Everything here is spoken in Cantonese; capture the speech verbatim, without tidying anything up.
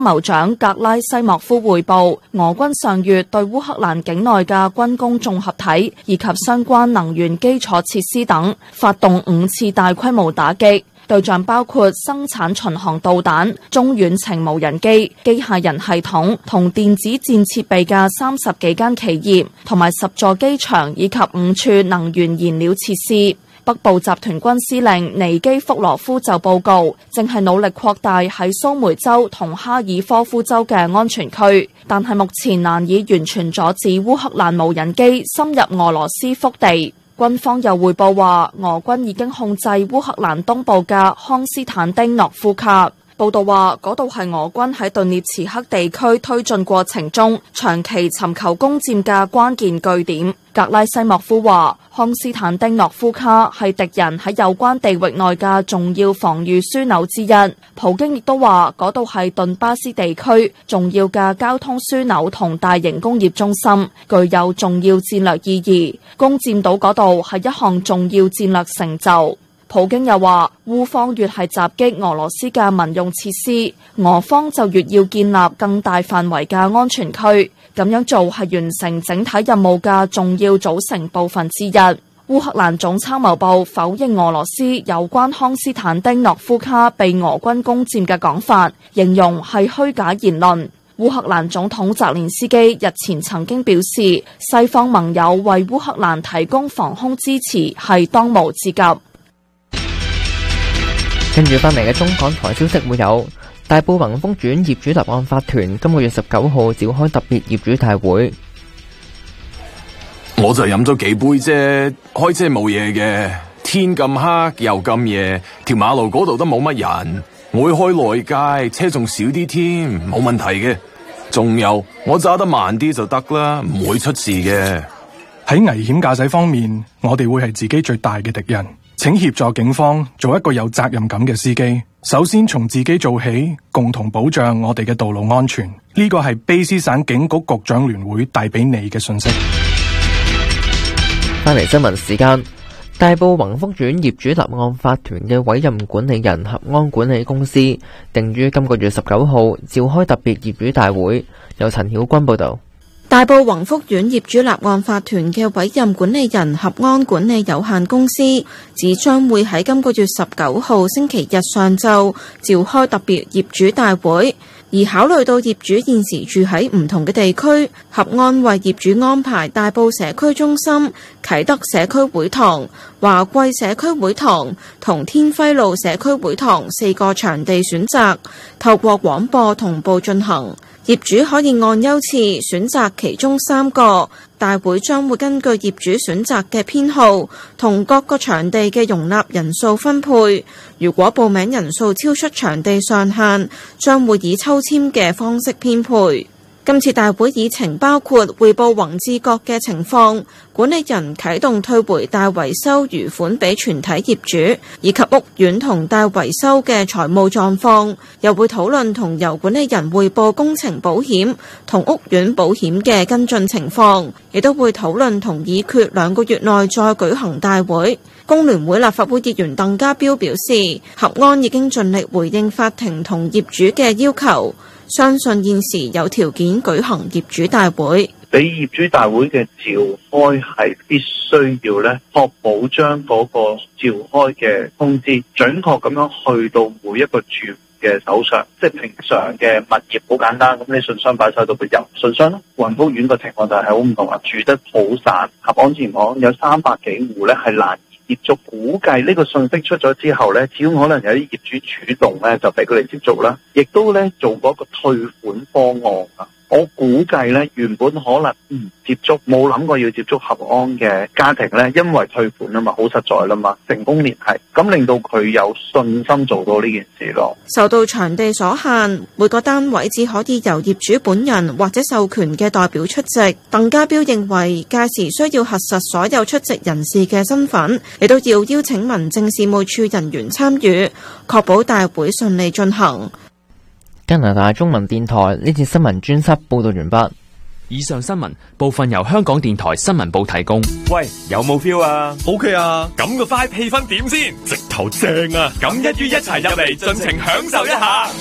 參謀長格拉西莫夫匯報，俄軍上月對烏克蘭境內嘅軍工綜合體以及相關能源基礎設施等發動五次大規模打擊，對象包括生產巡航導彈、中遠程無人機、機械人系統同電子戰設備嘅三十幾間企業，同埋十座機場以及五處能源燃料設施。北部集團軍司令尼基福羅夫就報告，正係努力擴大喺蘇梅州同哈爾科夫州嘅安全區，但係目前難以完全阻止烏克蘭無人機深入俄羅斯腹地。軍方又匯報話，俄軍已經控制烏克蘭東部嘅康斯坦丁諾夫卡。報道話，嗰度係俄軍喺頓涅茨克地區推進過程中長期尋求攻佔嘅關鍵據點。格拉西莫夫話，康斯坦丁諾夫卡係敵人喺有關地域內嘅重要防禦樞紐之一。普京亦都話，嗰度係頓巴斯地區重要嘅交通樞紐同大型工業中心，具有重要戰略意義。攻佔到嗰度係一項重要戰略成就。普京又話，烏方越係襲擊俄羅斯嘅民用設施，俄方就越要建立更大範圍嘅安全區，咁樣做係完成整體任務嘅重要組成部分之一。烏克蘭總參謀部否認俄羅斯有關康斯坦丁諾夫卡被俄軍攻佔嘅講法，形容係虛假言論。烏克蘭總統澤連斯基日前曾經表示，西方盟友為烏克蘭提供防空支持係當務之急。 跟住翻嚟嘅中港台消息會有，大埔宏福苑業主立案法團今個月十九號召開特別業主大會。 我就飲咗幾杯啫，開車冇嘢嘅。天咁黑又咁夜，條馬路嗰度都冇乜人。我會開內街，車仲少啲添，冇問題嘅。仲有，我揸得慢啲就得啦，唔會出事嘅。 喺危險駕駛方面，我哋會係自己最大嘅敵人。請協助警方做一個有責任感嘅司機。首先從自己做起，共同保障我哋嘅道路安全。呢個係卑詩省警局局長聯會帶俾你嘅信息。 翻嚟新聞時間，大埔宏福苑業主立案法團嘅委任管理人合安管理公司定於今個月十九號召開特別業主大會。由陳曉君報道。 大埔宏福苑業主立案法團嘅委任管理人合安管理有限公司指將會喺今個月十九號星期日上晝召開特別業主大會，而考慮到業主現時住喺唔同嘅地區，合安為業主安排大埔社區中心、啟德社區會堂、華貴社區會堂同天輝路社區會堂四個場地選擇，透過廣播同步進行。業主可以按優次選擇其中三個，大會將會根據業主選擇嘅編號同各個場地嘅容納人數分配。如果報名人數超出場地上限，將會以抽籤嘅方式編配。今次大會議程包括匯報宏志閣嘅情況，管理人啟動退回大維修餘款俾全體業主，以及屋苑同大維修嘅財務狀況，又會討論同由管理人匯報工程保險同屋苑保險嘅跟進情況，亦都會討論同議決兩個月內再舉行大會。工聯會立法會議員鄧家彪表示，合安已經盡力回應法庭同業主嘅要求，相信現時有條件舉行業主大會。 俾業主大會嘅召開係必須要咧，確保將嗰個召開嘅通知準確咁樣去到每一個住嘅手上。即係平常嘅物業好簡單，咁你信箱擺晒到佢入信箱咯。宏福苑嘅情況就係好唔同啦，住得好散。合安前講有三百幾戶咧係難以接觸，估計呢個信息出咗之後咧，始終可能有啲業主主動咧就俾佢哋接觸啦，亦都咧做嗰個退款方案啊。我估計咧，原本可能唔接觸，冇諗過要接觸合安嘅家庭咧，因為退款啊嘛，好實在啦嘛，成功聯繫，咁令到佢有信心做到呢件事咯。 受到場地所限，每個單位只可以由業主本人或者授權嘅代表出席。鄧家彪認為，屆時需要核實所有出席人士嘅身份，亦都要邀請民政事務處人員參與，確保大會順利進行。 加拿大中文電台呢次新聞專輯報道完畢。 以上新聞部分由香港電台新聞部提供。 喂，有冇 feel 啊 ？OK 啊，咁個 vibe 氣氛點先？直頭正啊！咁一於一齊入嚟，盡情享受一下。